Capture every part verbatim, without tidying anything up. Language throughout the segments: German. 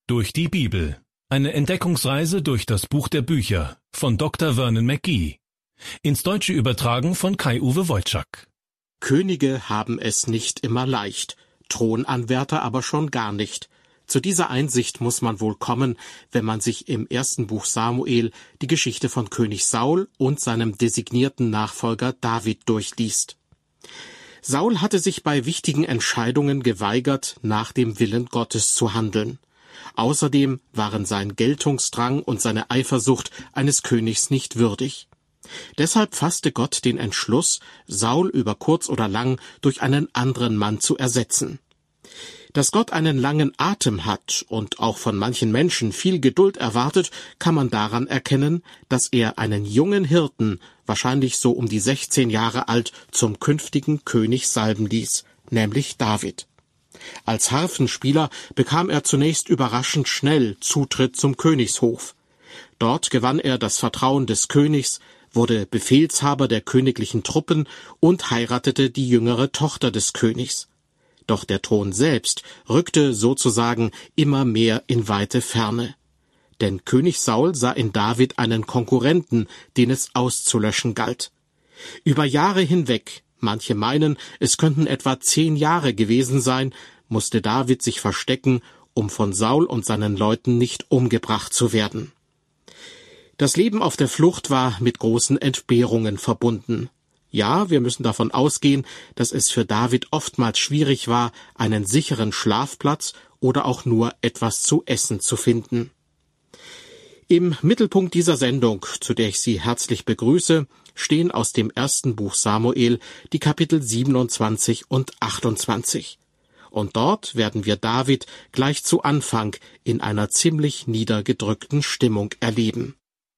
Durch die Bibel. Eine Entdeckungsreise durch das Buch der Bücher von Doktor Vernon McGee. Ins Deutsche übertragen von Kai-Uwe Wojczak. Könige haben es nicht immer leicht, Thronanwärter aber schon gar nicht. Zu dieser Einsicht muss man wohl kommen, wenn man sich im ersten Buch Samuel die Geschichte von König Saul und seinem designierten Nachfolger David durchliest. Saul hatte sich bei wichtigen Entscheidungen geweigert, nach dem Willen Gottes zu handeln. Außerdem waren sein Geltungsdrang und seine Eifersucht eines Königs nicht würdig. Deshalb fasste Gott den Entschluss, Saul über kurz oder lang durch einen anderen Mann zu ersetzen. Dass Gott einen langen Atem hat und auch von manchen Menschen viel Geduld erwartet, kann man daran erkennen, dass er einen jungen Hirten, wahrscheinlich so um die sechzehn Jahre alt, zum künftigen König salben ließ, nämlich David. Als Harfenspieler bekam er zunächst überraschend schnell Zutritt zum Königshof. Dort gewann er das Vertrauen des Königs, wurde Befehlshaber der königlichen Truppen und heiratete die jüngere Tochter des Königs. Doch der Thron selbst rückte sozusagen immer mehr in weite Ferne. Denn König Saul sah in David einen Konkurrenten, den es auszulöschen galt. Über Jahre hinweg, manche meinen, es könnten etwa zehn Jahre gewesen sein, musste David sich verstecken, um von Saul und seinen Leuten nicht umgebracht zu werden. Das Leben auf der Flucht war mit großen Entbehrungen verbunden. Ja, wir müssen davon ausgehen, dass es für David oftmals schwierig war, einen sicheren Schlafplatz oder auch nur etwas zu essen zu finden. Im Mittelpunkt dieser Sendung, zu der ich Sie herzlich begrüße, stehen aus dem ersten Buch Samuel die Kapitel siebenundzwanzig und achtundzwanzig. Und dort werden wir David gleich zu Anfang in einer ziemlich niedergedrückten Stimmung erleben.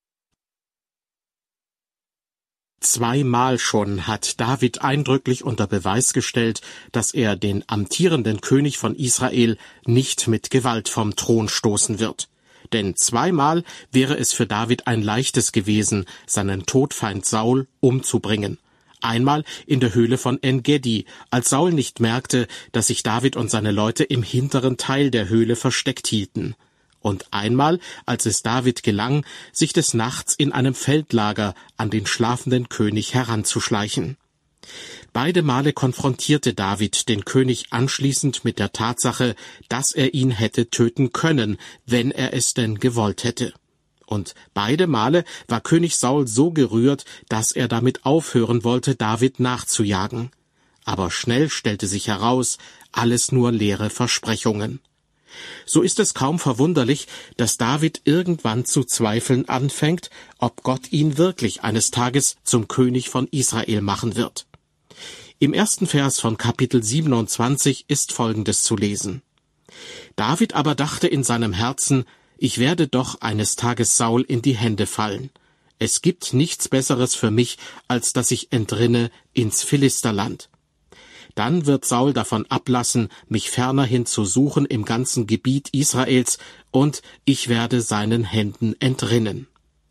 Zweimal schon hat David eindrücklich unter Beweis gestellt, dass er den amtierenden König von Israel nicht mit Gewalt vom Thron stoßen wird. Denn zweimal wäre es für David ein leichtes gewesen, seinen Todfeind Saul umzubringen. Einmal in der Höhle von En-Gedi, als Saul nicht merkte, dass sich David und seine Leute im hinteren Teil der Höhle versteckt hielten. Und einmal, als es David gelang, sich des Nachts in einem Feldlager an den schlafenden König heranzuschleichen. Beide Male konfrontierte David den König anschließend mit der Tatsache, dass er ihn hätte töten können, wenn er es denn gewollt hätte. Und beide Male war König Saul so gerührt, dass er damit aufhören wollte, David nachzujagen. Aber schnell stellte sich heraus, alles nur leere Versprechungen. So ist es kaum verwunderlich, dass David irgendwann zu zweifeln anfängt, ob Gott ihn wirklich eines Tages zum König von Israel machen wird. Im ersten Vers von Kapitel siebenundzwanzig ist Folgendes zu lesen. David aber dachte in seinem Herzen, ich werde doch eines Tages Saul in die Hände fallen. Es gibt nichts Besseres für mich, als dass ich entrinne ins Philisterland. Dann wird Saul davon ablassen, mich fernerhin zu suchen im ganzen Gebiet Israels, und ich werde seinen Händen entrinnen.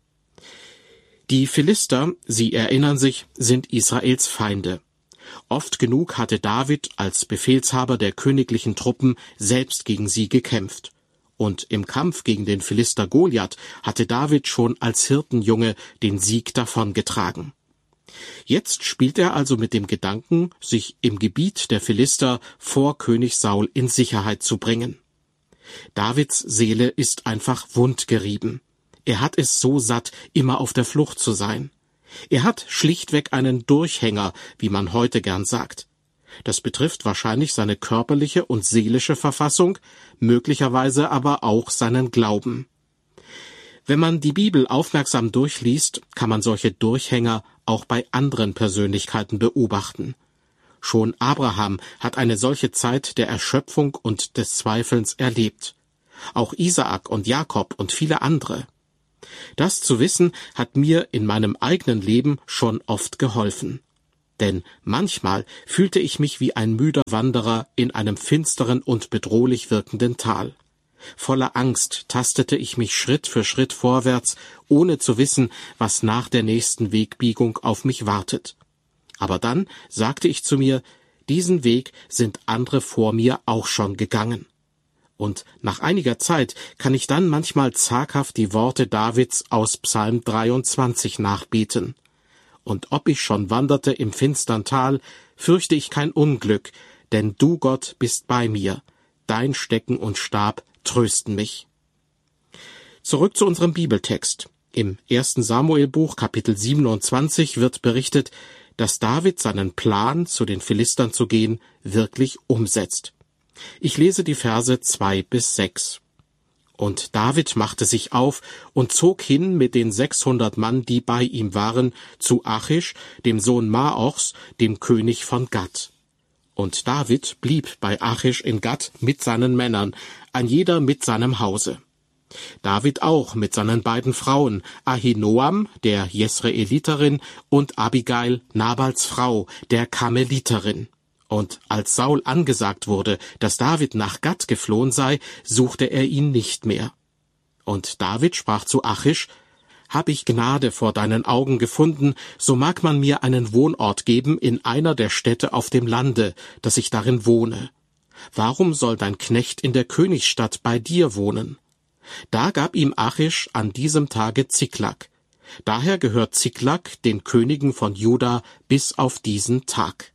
Die Philister, Sie erinnern sich, sind Israels Feinde. Oft genug hatte David als Befehlshaber der königlichen Truppen selbst gegen sie gekämpft. Und im Kampf gegen den Philister Goliath hatte David schon als Hirtenjunge den Sieg davongetragen. Jetzt spielt er also mit dem Gedanken, sich im Gebiet der Philister vor König Saul in Sicherheit zu bringen. Davids Seele ist einfach wundgerieben. Er hat es so satt, immer auf der Flucht zu sein. Er hat schlichtweg einen Durchhänger, wie man heute gern sagt. Das betrifft wahrscheinlich seine körperliche und seelische Verfassung, möglicherweise aber auch seinen Glauben. Wenn man die Bibel aufmerksam durchliest, kann man solche Durchhänger auch bei anderen Persönlichkeiten beobachten. Schon Abraham hat eine solche Zeit der Erschöpfung und des Zweifelns erlebt. Auch Isaak und Jakob und viele andere. Das zu wissen, hat mir in meinem eigenen Leben schon oft geholfen. Denn manchmal fühlte ich mich wie ein müder Wanderer in einem finsteren und bedrohlich wirkenden Tal. Voller Angst tastete ich mich Schritt für Schritt vorwärts, ohne zu wissen, was nach der nächsten Wegbiegung auf mich wartet. Aber dann sagte ich zu mir, diesen Weg sind andere vor mir auch schon gegangen. Und nach einiger Zeit kann ich dann manchmal zaghaft die Worte Davids aus Psalm dreiundzwanzig nachbeten. Und ob ich schon wanderte im finstern Tal, fürchte ich kein Unglück, denn du, Gott, bist bei mir. Dein Stecken und Stab trösten mich. Zurück zu unserem Bibeltext. Im ersten Samuelbuch, Kapitel siebenundzwanzig, wird berichtet, dass David seinen Plan, zu den Philistern zu gehen, wirklich umsetzt. Ich lese die Verse zwei bis sechs. Und David machte sich auf und zog hin mit den sechshundert Mann, die bei ihm waren, zu Achish, dem Sohn Maochs, dem König von Gat. Und David blieb bei Achish in Gat mit seinen Männern, ein jeder mit seinem Hause. David auch mit seinen beiden Frauen, Ahinoam, der Jesreeliterin, und Abigail, Nabals Frau, der Karmeliterin. Und als Saul angesagt wurde, dass David nach Gat geflohen sei, suchte er ihn nicht mehr. Und David sprach zu Achish: Hab ich Gnade vor deinen Augen gefunden, so mag man mir einen Wohnort geben in einer der Städte auf dem Lande, dass ich darin wohne. Warum soll dein Knecht in der Königsstadt bei dir wohnen? Da gab ihm Achish an diesem Tage Ziklag. Daher gehört Ziklag den Königen von Juda bis auf diesen Tag.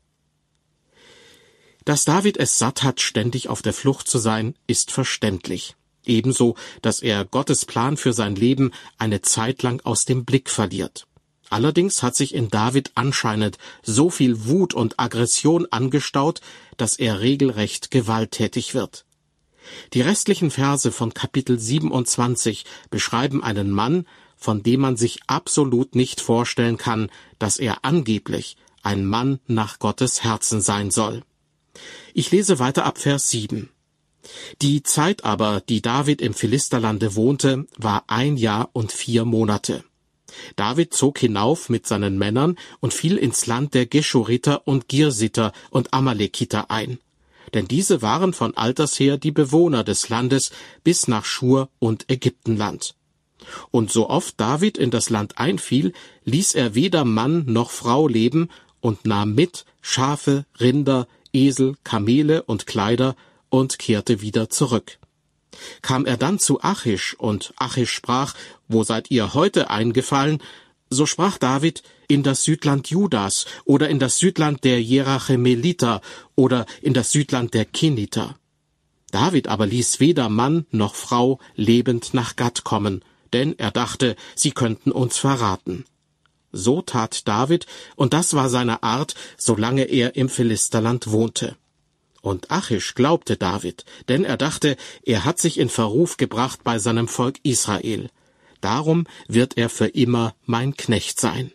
Dass David es satt hat, ständig auf der Flucht zu sein, ist verständlich. Ebenso, dass er Gottes Plan für sein Leben eine Zeit lang aus dem Blick verliert. Allerdings hat sich in David anscheinend so viel Wut und Aggression angestaut, dass er regelrecht gewalttätig wird. Die restlichen Verse von Kapitel siebenundzwanzig beschreiben einen Mann, von dem man sich absolut nicht vorstellen kann, dass er angeblich ein Mann nach Gottes Herzen sein soll. Ich lese weiter ab Vers sieben. Die Zeit aber, die David im Philisterlande wohnte, war ein Jahr und vier Monate. David zog hinauf mit seinen Männern und fiel ins Land der Geschuriter und Girsiter und Amalekiter ein. Denn diese waren von alters her die Bewohner des Landes bis nach Schur und Ägyptenland. Und so oft David in das Land einfiel, ließ er weder Mann noch Frau leben und nahm mit Schafe, Rinder, Esel, Kamele und Kleider und kehrte wieder zurück. Kam er dann zu Achish, und Achish sprach: Wo seid ihr heute eingefallen? So sprach David: In das Südland Judas oder in das Südland der Jerachemeliter oder in das Südland der Keniter. David aber ließ weder Mann noch Frau lebend nach Gat kommen, denn er dachte, sie könnten uns verraten. So tat David, und das war seine Art, solange er im Philisterland wohnte. Und Achish glaubte David, denn er dachte, er hat sich in Verruf gebracht bei seinem Volk Israel. Darum wird er für immer mein Knecht sein.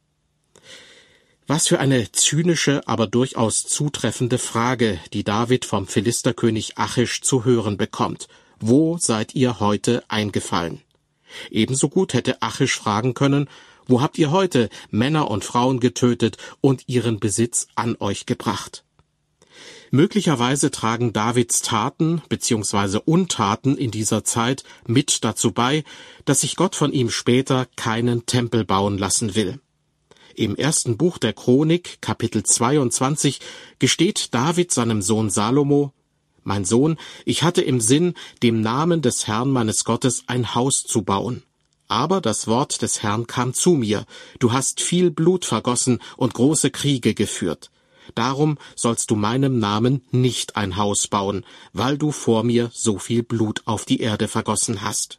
Was für eine zynische, aber durchaus zutreffende Frage, die David vom Philisterkönig Achish zu hören bekommt. Wo seid ihr heute eingefallen? Ebenso gut hätte Achish fragen können: Wo habt ihr heute Männer und Frauen getötet und ihren Besitz an euch gebracht? Möglicherweise tragen Davids Taten bzw. Untaten in dieser Zeit mit dazu bei, dass sich Gott von ihm später keinen Tempel bauen lassen will. Im ersten Buch der Chronik, Kapitel zweiundzwanzig, gesteht David seinem Sohn Salomo: Mein Sohn, ich hatte im Sinn, dem Namen des Herrn meines Gottes ein Haus zu bauen. Aber das Wort des Herrn kam zu mir: Du hast viel Blut vergossen und große Kriege geführt. Darum sollst du meinem Namen nicht ein Haus bauen, weil du vor mir so viel Blut auf die Erde vergossen hast.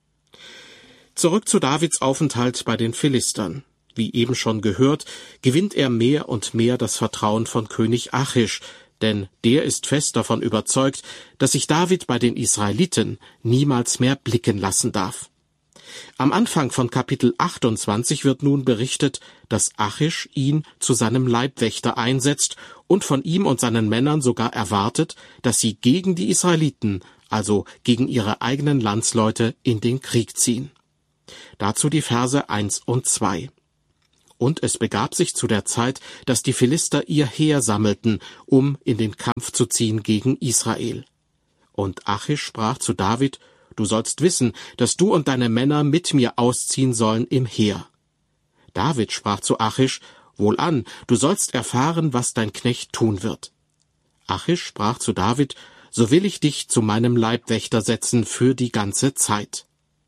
Zurück zu Davids Aufenthalt bei den Philistern. Wie eben schon gehört, gewinnt er mehr und mehr das Vertrauen von König Achish, denn der ist fest davon überzeugt, dass sich David bei den Israeliten niemals mehr blicken lassen darf. Am Anfang von Kapitel achtundzwanzig wird nun berichtet, dass Achish ihn zu seinem Leibwächter einsetzt und von ihm und seinen Männern sogar erwartet, dass sie gegen die Israeliten, also gegen ihre eigenen Landsleute, in den Krieg ziehen. Dazu die Verse eins und zwei. Und es begab sich zu der Zeit, dass die Philister ihr Heer sammelten, um in den Kampf zu ziehen gegen Israel. Und Achish sprach zu David: Du sollst wissen, dass du und deine Männer mit mir ausziehen sollen im Heer. David sprach zu Achish: Wohlan, du sollst erfahren, was dein Knecht tun wird. Achish sprach zu David: so will ich dich zu meinem Leibwächter setzen für die ganze Zeit.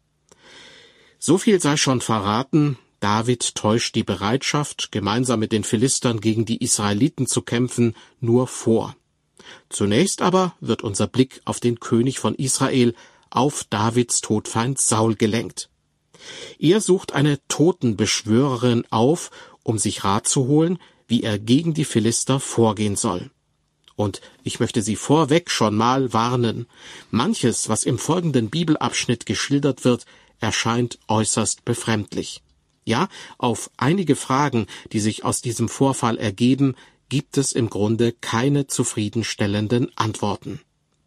So viel sei schon verraten, David täuscht die Bereitschaft, gemeinsam mit den Philistern gegen die Israeliten zu kämpfen, nur vor. Zunächst aber wird unser Blick auf den König von Israel, auf Davids Todfeind Saul gelenkt. Er sucht eine Totenbeschwörerin auf, um sich Rat zu holen, wie er gegen die Philister vorgehen soll. Und ich möchte Sie vorweg schon mal warnen. Manches, was im folgenden Bibelabschnitt geschildert wird, erscheint äußerst befremdlich. Ja, auf einige Fragen, die sich aus diesem Vorfall ergeben, gibt es im Grunde keine zufriedenstellenden Antworten.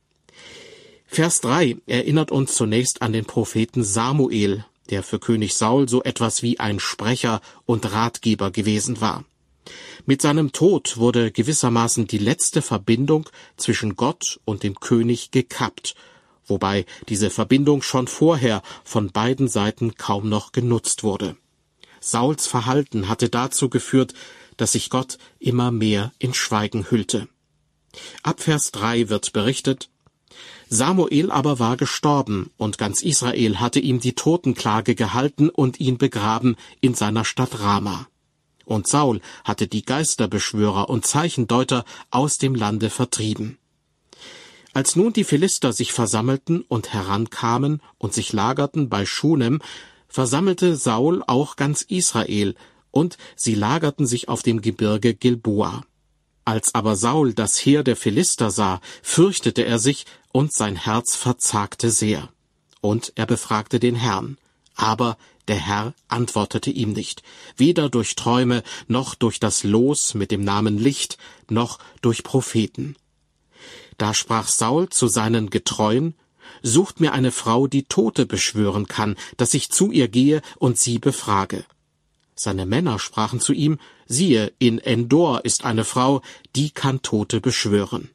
Vers drei erinnert uns zunächst an den Propheten Samuel, der für König Saul so etwas wie ein Sprecher und Ratgeber gewesen war. Mit seinem Tod wurde gewissermaßen die letzte Verbindung zwischen Gott und dem König gekappt, wobei diese Verbindung schon vorher von beiden Seiten kaum noch genutzt wurde. Sauls Verhalten hatte dazu geführt, dass sich Gott immer mehr in Schweigen hüllte. Ab Vers drei wird berichtet: Samuel aber war gestorben, und ganz Israel hatte ihm die Totenklage gehalten und ihn begraben in seiner Stadt Rama. Und Saul hatte die Geisterbeschwörer und Zeichendeuter aus dem Lande vertrieben. Als nun die Philister sich versammelten und herankamen und sich lagerten bei Schunem, versammelte Saul auch ganz Israel, und sie lagerten sich auf dem Gebirge Gilboa. Als aber Saul das Heer der Philister sah, fürchtete er sich, und sein Herz verzagte sehr. Und er befragte den Herrn. Aber der Herr antwortete ihm nicht, weder durch Träume, noch durch das Los mit dem Namen Licht, noch durch Propheten. Da sprach Saul zu seinen Getreuen: Sucht mir eine Frau, die Tote beschwören kann, dass ich zu ihr gehe und sie befrage. Seine Männer sprachen zu ihm: Siehe, in Endor ist eine Frau, die kann Tote beschwören.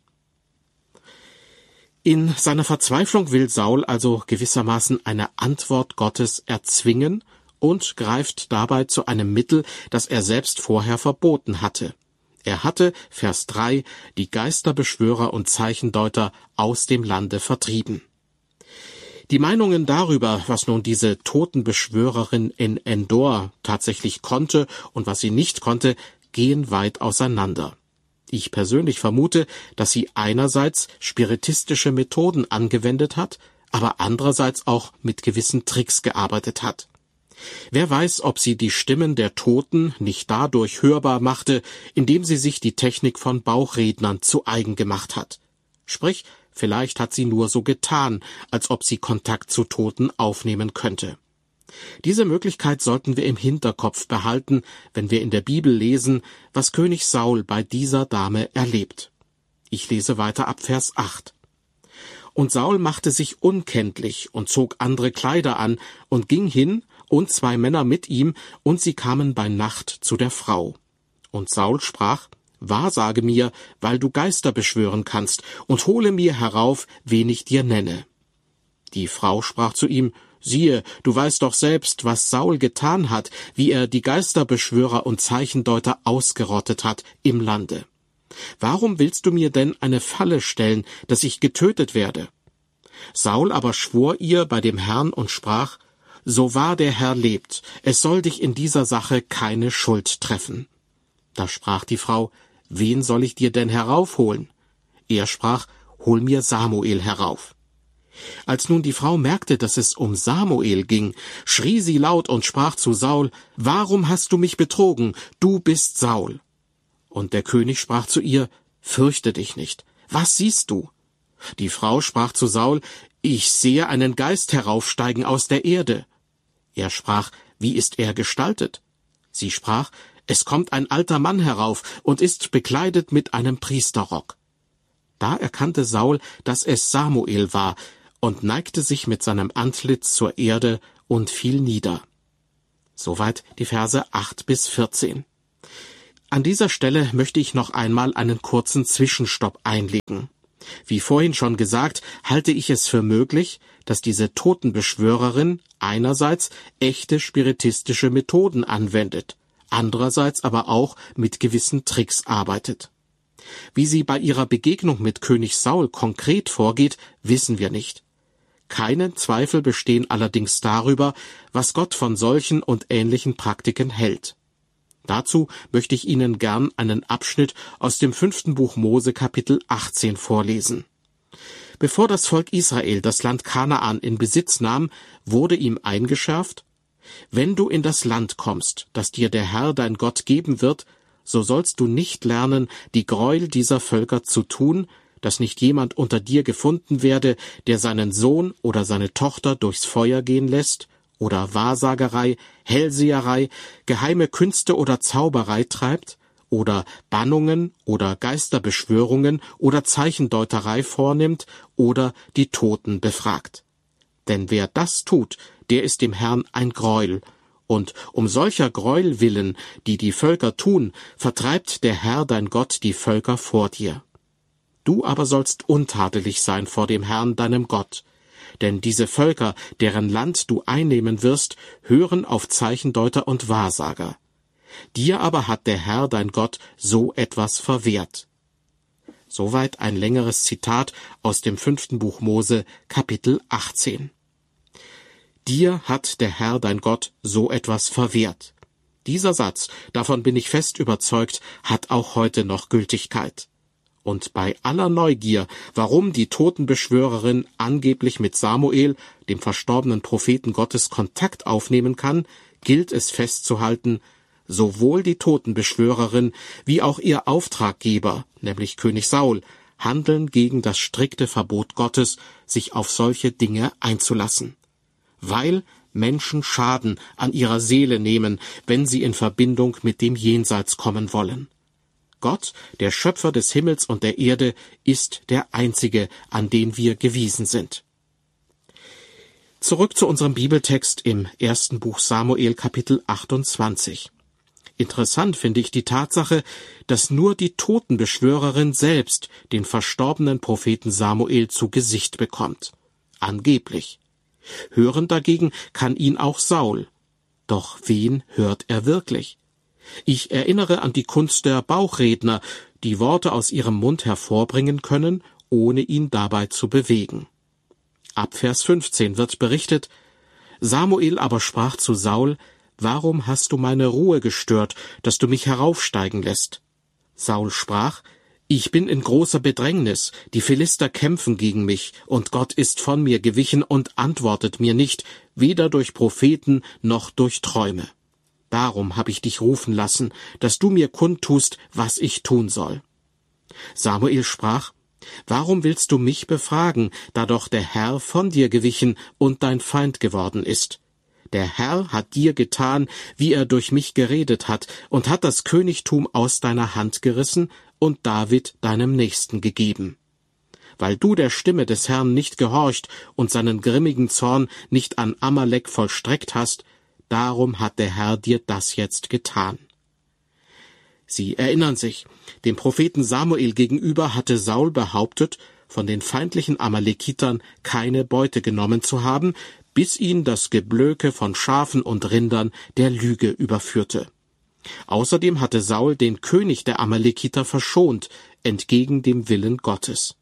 In seiner Verzweiflung will Saul also gewissermaßen eine Antwort Gottes erzwingen und greift dabei zu einem Mittel, das er selbst vorher verboten hatte. Er hatte, Vers drei, die Geisterbeschwörer und Zeichendeuter aus dem Lande vertrieben. Die Meinungen darüber, was nun diese Totenbeschwörerin in Endor tatsächlich konnte und was sie nicht konnte, gehen weit auseinander. Ich persönlich vermute, dass sie einerseits spiritistische Methoden angewendet hat, aber andererseits auch mit gewissen Tricks gearbeitet hat. Wer weiß, ob sie die Stimmen der Toten nicht dadurch hörbar machte, indem sie sich die Technik von Bauchrednern zu eigen gemacht hat. Sprich, vielleicht hat sie nur so getan, als ob sie Kontakt zu Toten aufnehmen könnte. Diese Möglichkeit sollten wir im Hinterkopf behalten, wenn wir in der Bibel lesen, was König Saul bei dieser Dame erlebt. Ich lese weiter ab Vers acht. Und Saul machte sich unkenntlich und zog andere Kleider an und ging hin, und zwei Männer mit ihm, und sie kamen bei Nacht zu der Frau. Und Saul sprach: Wahrsage mir, weil du Geister beschwören kannst, und hole mir herauf, wen ich dir nenne. Die Frau sprach zu ihm: Siehe, du weißt doch selbst, was Saul getan hat, wie er die Geisterbeschwörer und Zeichendeuter ausgerottet hat im Lande. Warum willst du mir denn eine Falle stellen, dass ich getötet werde? Saul aber schwor ihr bei dem Herrn und sprach: So wahr der Herr lebt, es soll dich in dieser Sache keine Schuld treffen. Da sprach die Frau: Wen soll ich dir denn heraufholen? Er sprach: Hol mir Samuel herauf. Als nun die Frau merkte, dass es um Samuel ging, schrie sie laut und sprach zu Saul: Warum hast du mich betrogen? Du bist Saul. Und der König sprach zu ihr: Fürchte dich nicht. Was siehst du? Die Frau sprach zu Saul: Ich sehe einen Geist heraufsteigen aus der Erde. Er sprach: Wie ist er gestaltet? Sie sprach: Es kommt ein alter Mann herauf und ist bekleidet mit einem Priesterrock. Da erkannte Saul, dass es Samuel war, und neigte sich mit seinem Antlitz zur Erde und fiel nieder. Soweit die Verse acht bis vierzehn. An dieser Stelle möchte ich noch einmal einen kurzen Zwischenstopp einlegen. Wie vorhin schon gesagt, halte ich es für möglich, dass diese Totenbeschwörerin einerseits echte spiritistische Methoden anwendet, andererseits aber auch mit gewissen Tricks arbeitet. Wie sie bei ihrer Begegnung mit König Saul konkret vorgeht, wissen wir nicht. Keine Zweifel bestehen allerdings darüber, was Gott von solchen und ähnlichen Praktiken hält. Dazu möchte ich Ihnen gern einen Abschnitt aus dem fünften Buch Mose Kapitel achtzehn vorlesen. Bevor das Volk Israel das Land Kanaan in Besitz nahm, wurde ihm eingeschärft: Wenn du in das Land kommst, das dir der Herr dein Gott geben wird, so sollst du nicht lernen, die Gräuel dieser Völker zu tun, dass nicht jemand unter dir gefunden werde, der seinen Sohn oder seine Tochter durchs Feuer gehen lässt, oder Wahrsagerei, Hellseherei, geheime Künste oder Zauberei treibt, oder Bannungen oder Geisterbeschwörungen oder Zeichendeuterei vornimmt oder die Toten befragt. Denn wer das tut, der ist dem Herrn ein Greuel, und um solcher Greuel willen, die die Völker tun, vertreibt der Herr dein Gott die Völker vor dir. Du aber sollst untadelig sein vor dem Herrn deinem Gott, denn diese Völker, deren Land du einnehmen wirst, hören auf Zeichendeuter und Wahrsager. Dir aber hat der Herr dein Gott so etwas verwehrt. Soweit ein längeres Zitat aus dem fünften Buch Mose, Kapitel achtzehn. Dir hat der Herr dein Gott so etwas verwehrt. Dieser Satz, davon bin ich fest überzeugt, hat auch heute noch Gültigkeit. Und bei aller Neugier, warum die Totenbeschwörerin angeblich mit Samuel, dem verstorbenen Propheten Gottes, Kontakt aufnehmen kann, gilt es festzuhalten: Sowohl die Totenbeschwörerin wie auch ihr Auftraggeber, nämlich König Saul, handeln gegen das strikte Verbot Gottes, sich auf solche Dinge einzulassen. Weil Menschen Schaden an ihrer Seele nehmen, wenn sie in Verbindung mit dem Jenseits kommen wollen. Gott, der Schöpfer des Himmels und der Erde, ist der Einzige, an den wir gewiesen sind. Zurück zu unserem Bibeltext im ersten Buch Samuel, Kapitel achtundzwanzig. Interessant finde ich die Tatsache, dass nur die Totenbeschwörerin selbst den verstorbenen Propheten Samuel zu Gesicht bekommt. Angeblich. Hören dagegen kann ihn auch Saul. Doch wen hört er wirklich? Ich erinnere an die Kunst der Bauchredner, die Worte aus ihrem Mund hervorbringen können, ohne ihn dabei zu bewegen. Ab Vers fünfzehn wird berichtet: Samuel aber sprach zu Saul: Warum hast du meine Ruhe gestört, dass du mich heraufsteigen lässt? Saul sprach: Ich bin in großer Bedrängnis, die Philister kämpfen gegen mich, und Gott ist von mir gewichen und antwortet mir nicht, weder durch Propheten noch durch Träume. Darum habe ich dich rufen lassen, dass du mir kundtust, was ich tun soll. Samuel sprach: Warum willst du mich befragen, da doch der Herr von dir gewichen und dein Feind geworden ist? Der Herr hat dir getan, wie er durch mich geredet hat, und hat das Königtum aus deiner Hand gerissen und David deinem Nächsten gegeben. Weil du der Stimme des Herrn nicht gehorcht und seinen grimmigen Zorn nicht an Amalek vollstreckt hast, darum hat der Herr dir das jetzt getan. Sie erinnern sich, dem Propheten Samuel gegenüber hatte Saul behauptet, von den feindlichen Amalekitern keine Beute genommen zu haben, bis ihn das Geblöke von Schafen und Rindern der Lüge überführte. Außerdem hatte Saul den König der Amalekiter verschont, entgegen dem Willen Gottes.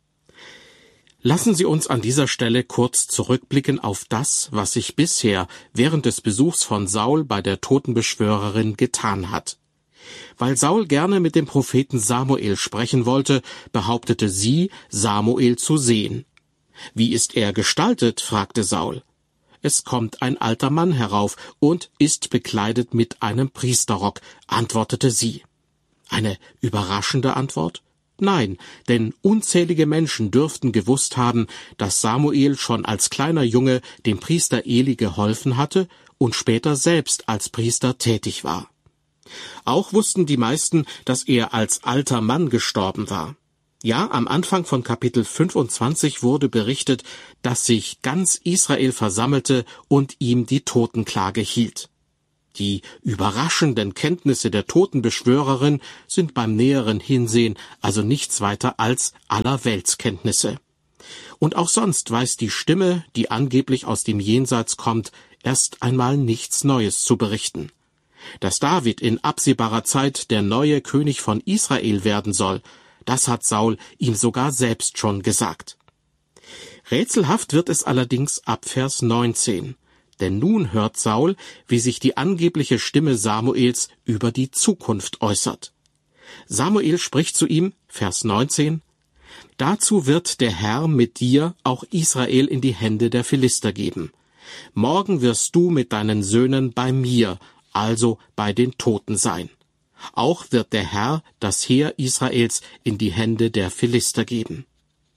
Lassen Sie uns an dieser Stelle kurz zurückblicken auf das, was sich bisher während des Besuchs von Saul bei der Totenbeschwörerin getan hat. Weil Saul gerne mit dem Propheten Samuel sprechen wollte, behauptete sie, Samuel zu sehen. »Wie ist er gestaltet?« fragte Saul. »Es kommt ein alter Mann herauf und ist bekleidet mit einem Priesterrock«, antwortete sie. Eine überraschende Antwort? Nein, denn unzählige Menschen dürften gewusst haben, dass Samuel schon als kleiner Junge dem Priester Eli geholfen hatte und später selbst als Priester tätig war. Auch wussten die meisten, dass er als alter Mann gestorben war. Ja, am Anfang von Kapitel fünfundzwanzig wurde berichtet, dass sich ganz Israel versammelte und ihm die Totenklage hielt. Die überraschenden Kenntnisse der Totenbeschwörerin sind beim näheren Hinsehen also nichts weiter als Allerweltskenntnisse. Und auch sonst weiß die Stimme, die angeblich aus dem Jenseits kommt, erst einmal nichts Neues zu berichten. Dass David in absehbarer Zeit der neue König von Israel werden soll, Das hat Saul ihm sogar selbst schon gesagt. Rätselhaft wird es allerdings ab Vers neunzehn. Denn nun hört Saul, wie sich die angebliche Stimme Samuels über die Zukunft äußert. Samuel spricht zu ihm, Vers neunzehn, Dazu wird der Herr mit dir auch Israel in die Hände der Philister geben. Morgen wirst du mit deinen Söhnen bei mir, also bei den Toten sein. Auch wird der Herr das Heer Israels in die Hände der Philister geben.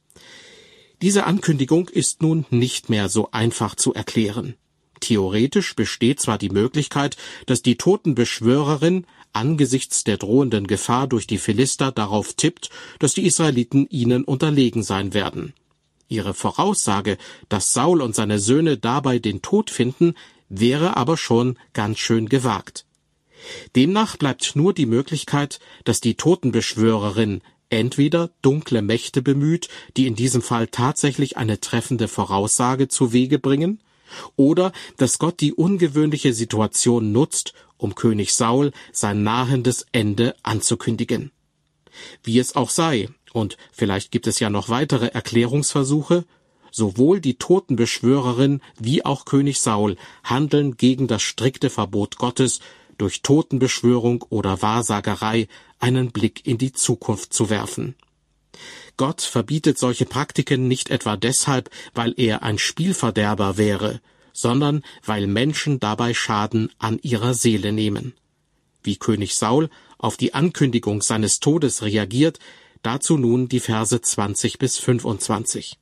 Diese Ankündigung ist nun nicht mehr so einfach zu erklären. Theoretisch besteht zwar die Möglichkeit, dass die Totenbeschwörerin angesichts der drohenden Gefahr durch die Philister darauf tippt, dass die Israeliten ihnen unterlegen sein werden. Ihre Voraussage, dass Saul und seine Söhne dabei den Tod finden, wäre aber schon ganz schön gewagt. Demnach bleibt nur die Möglichkeit, dass die Totenbeschwörerin entweder dunkle Mächte bemüht, die in diesem Fall tatsächlich eine treffende Voraussage zu Wege bringen, oder dass Gott die ungewöhnliche Situation nutzt, um König Saul sein nahendes Ende anzukündigen. Wie es auch sei, und vielleicht gibt es ja noch weitere Erklärungsversuche, sowohl die Totenbeschwörerin wie auch König Saul handeln gegen das strikte Verbot Gottes, durch Totenbeschwörung oder Wahrsagerei einen Blick in die Zukunft zu werfen. Gott verbietet solche Praktiken nicht etwa deshalb, weil er ein Spielverderber wäre, sondern weil Menschen dabei Schaden an ihrer Seele nehmen. Wie König Saul auf die Ankündigung seines Todes reagiert, dazu nun die Verse zwanzig bis fünfundzwanzig.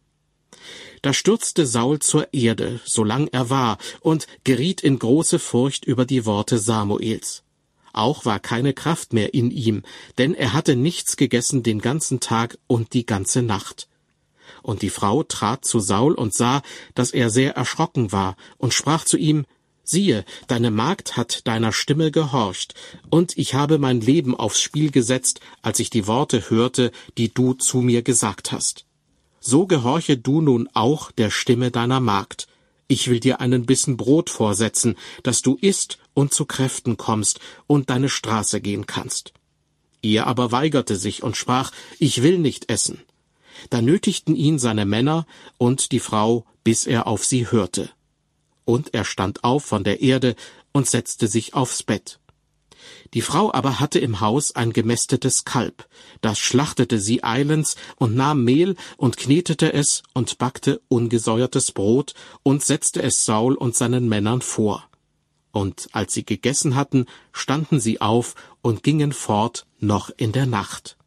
Da stürzte Saul zur Erde, solang er war, und geriet in große Furcht über die Worte Samuels. Auch war keine Kraft mehr in ihm, denn er hatte nichts gegessen den ganzen Tag und die ganze Nacht. Und die Frau trat zu Saul und sah, dass er sehr erschrocken war, und sprach zu ihm, »Siehe, deine Magd hat deiner Stimme gehorcht, und ich habe mein Leben aufs Spiel gesetzt, als ich die Worte hörte, die du zu mir gesagt hast. So gehorche du nun auch der Stimme deiner Magd. Ich will dir einen Bissen Brot vorsetzen, dass du isst und zu Kräften kommst und deine Straße gehen kannst.« Er aber weigerte sich und sprach, »Ich will nicht essen.« Da nötigten ihn seine Männer und die Frau, bis er auf sie hörte. Und er stand auf von der Erde und setzte sich aufs Bett. Die Frau aber hatte im Haus ein gemästetes Kalb, das schlachtete sie eilends und nahm Mehl und knetete es und backte ungesäuertes Brot und setzte es Saul und seinen Männern vor. Und als sie gegessen hatten, standen sie auf und gingen fort noch in der Nacht.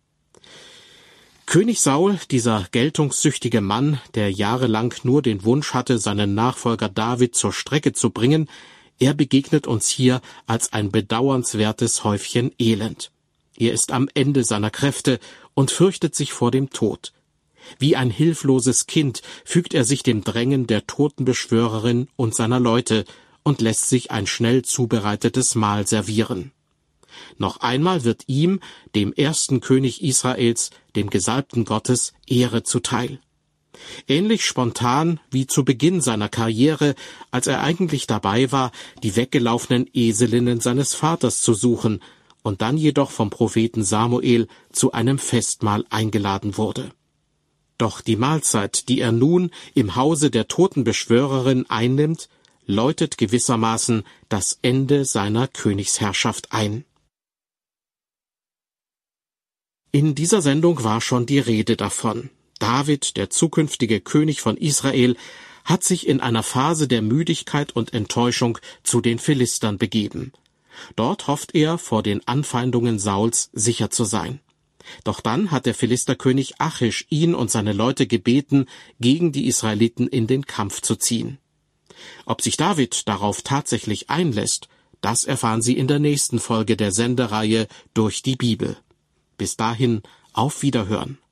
König Saul, dieser geltungssüchtige Mann, der jahrelang nur den Wunsch hatte, seinen Nachfolger David zur Strecke zu bringen, er begegnet uns hier als ein bedauernswertes Häufchen Elend. Er ist am Ende seiner Kräfte und fürchtet sich vor dem Tod. Wie ein hilfloses Kind fügt er sich dem Drängen der Totenbeschwörerin und seiner Leute und lässt sich ein schnell zubereitetes Mahl servieren. Noch einmal wird ihm, dem ersten König Israels, dem Gesalbten Gottes, Ehre zuteil. Ähnlich spontan wie zu Beginn seiner Karriere, als er eigentlich dabei war, die weggelaufenen Eselinnen seines Vaters zu suchen und dann jedoch vom Propheten Samuel zu einem Festmahl eingeladen wurde. Doch die Mahlzeit, die er nun im Hause der Totenbeschwörerin einnimmt, läutet gewissermaßen das Ende seiner Königsherrschaft ein. In dieser Sendung war schon die Rede davon. David, der zukünftige König von Israel, hat sich in einer Phase der Müdigkeit und Enttäuschung zu den Philistern begeben. Dort hofft er, vor den Anfeindungen Sauls sicher zu sein. Doch dann hat der Philisterkönig Achish ihn und seine Leute gebeten, gegen die Israeliten in den Kampf zu ziehen. Ob sich David darauf tatsächlich einlässt, das erfahren Sie in der nächsten Folge der Sendereihe Durch die Bibel. Bis dahin, auf Wiederhören.